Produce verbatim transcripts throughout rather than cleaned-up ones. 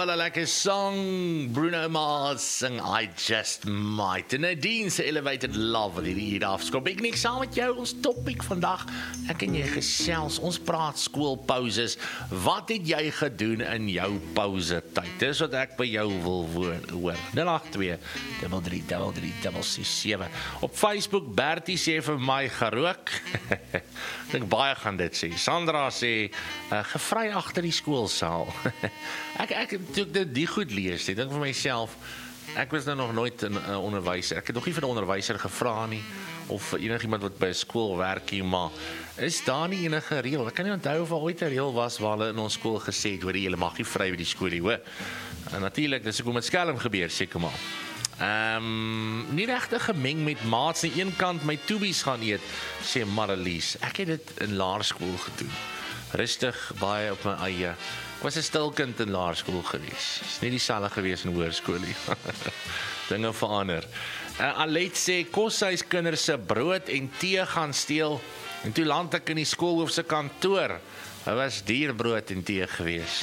wat 'n lekker song. Bruno Mars sing I Just Might. En Nadine se Elevated Love wat hierdie hier afskop. Ek niks saam met jou, ons topic vandag. Ek en jy gesels, ons praat skoolpauses. Wat het jy gedoen in jou pause tyd? Dis wat ek by jou wil hoor. nul agt twee, drie drie drie drie drie ses sewe. Op Facebook, Bertie sê vir my gerook. Ek dink baie gaan dit sê. Sandra sê, uh, gevry agter die skoolsaal. ek, ek, toe ek dit die goed lees, ek dink vir myself, ek was nou nog nooit 'n uh, onderwyser, ek het nog nie vir 'n onderwyser gevra nie, of enigiemand wat by 'n skool werk nie, maar is daar nie enige reël? Ek kan nie onthou of daar ooit 'n reël was waar hulle in ons skool gesê het, hoor jy, julle mag nie vry by die skool nie, hoor. En natuurlik, dis ook met skelm gebeur, seker maar. Ehm um, nie regtig gemeng met maats aan die een kant my toebies gaan eet, sê Marlies. Ek het dit in laerskool gedoen. Rustig, baie op my eie. Ek was 'n stil kind in laerskool gewees. Is nie dieselfde gewees in hoërskool nie. Dinge verander. Uh, Alet sê koshuis kinders se brood en tee gaan steel en toe land ek in die skoolhoof se kantoor. Dit was duur brood en tee gewees.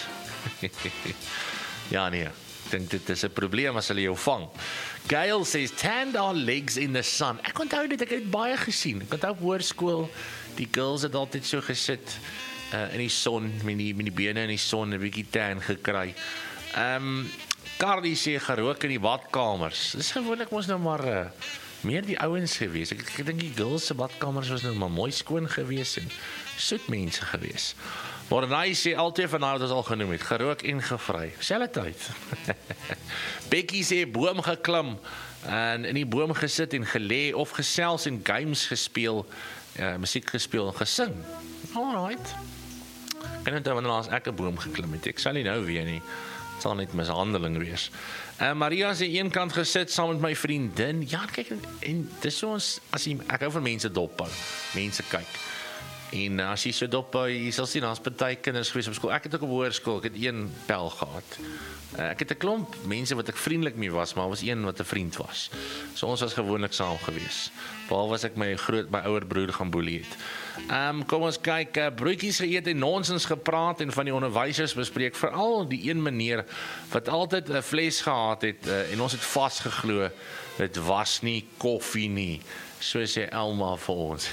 Ja nee. Ek dink dit is 'n probleem as hulle jou vang. Gail says, tanned our legs in the sun. Ek onthou dit, ek het dit baie gesien. Ek onthou op hoërskool, die girls het altyd so gesit uh, in die son, met die, met die bene in die son, 'n bietjie tan gekry. Um, Carly sê gerook in die badkamers. Dis gewoonlik mos nou maar uh, meer die ouens gewees. Ek, ek dink die girls se badkamers was nou maar mooi skoon gewees en soet mense gewees. Maar hy sê altyd van nou, wat ons al genoem het, gerook en gevry. Selfe tyd. Becky sê boom geklim en in die boom gesit en gelê of gesels en games gespeel, uh, musiek gespeel en gesing. Alright. Ek kan onthou wanneer laas ek 'n boom geklim het. Ek sal nie nou weer nie. Het sal net mishandeling wees. Uh, Maria sê een kant gesit saam met my vriendin. Ja, kyk, en dis so ons, as jy, ek hou van mense dophou, mense kyk. En as jy so dop, jy sal sien, daar's party kinders gewees op skool. Ek het ook op hoërskool, ek het een pel gehad. Ek het 'n klomp mense wat ek vriendelik mee was, maar was een wat 'n vriend was. So ons was gewoonlik saam gewees. Behalwe was ek my groot, my ouer broer gaan boelie het. Ehm um, kom ons kyk, uh, broodjies geëet en nonsens gepraat en van die onderwysers bespreek, veral die een meneer wat altyd 'n fles gehad het uh, en ons het vasgeglo, dit was nie koffie nie. So sê Elma vir ons.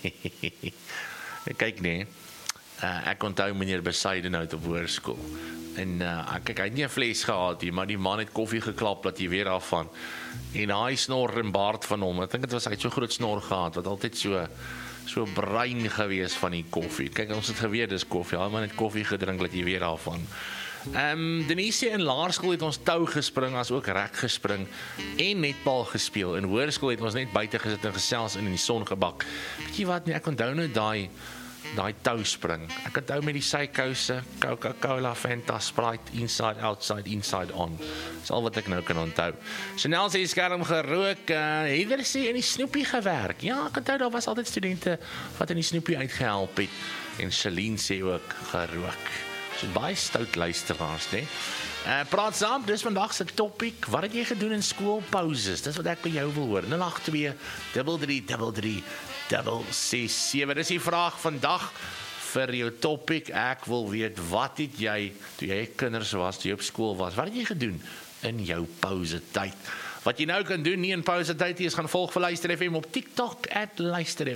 Kyk nee, uh, ek onthou meneer Besuidenhout op hoërskool. En uh, kyk, hy het nie 'n fles gehad nie, maar die man het koffie geklap dat jy weer afvan. En hy snor en baard van hom. Ek dink dit was hy het so groot snor gehad wat altyd so so bruin gewees van die koffie. Kyk, ons het geweet dis koffie. Hy man het koffie gedrink dat jy weer afvan. Ehm um, Denise in laerskool het ons tou gespring, as ook rek gespring en netbal gespeel. In hoërskool het ons net buite gesit en gesels en in die son gebak. Weet jy wat nie, ek onthou nou daai daai tou spring. Ek onthou met die sykouse, Coca-Cola, Fanta, Sprite, inside, outside, inside on. Dis al wat ek nou kan onthou. Chanel sê skerm gerook, uh, Heather sê in die snoepie gewerk. Ja, ek onthou daar was altyd studente wat in die snoepie uitgehelp het. En Celine sê ook gerook. So baie stout luisteraars, né? Uh, praat saam, dis vandag se topic. Wat het jy gedoen in skoolpauses? Dis wat ek by jou wil hoor. nul agt twee, drie drie drie drie, ses sewe. Dis die vraag vandag vir jou topic. Ek wil weet, wat het jy, toe jy kinders was, toe jy op skool was, wat het jy gedoen in jou pause tyd? Wat jy nou kan doen, nie in pause tyd, is gaan volg vir Luister F M op TikTok, at Luister F M.